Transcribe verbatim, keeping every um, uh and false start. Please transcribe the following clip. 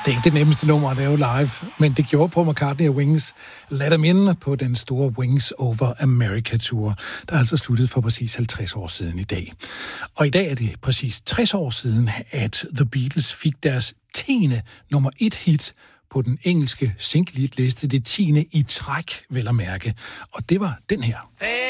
Det er ikke det nemmeste nummer at lave live, men det gjorde Paul McCartney og Wings Let Them In på den store Wings Over America Tour, der altså sluttede for præcis halvtreds år siden i dag. Og i dag er det præcis tres år siden, at The Beatles fik deres tiende nummer et hit på den engelske single-hit-liste, det tiende i træk, vel at mærke. Og det var den her.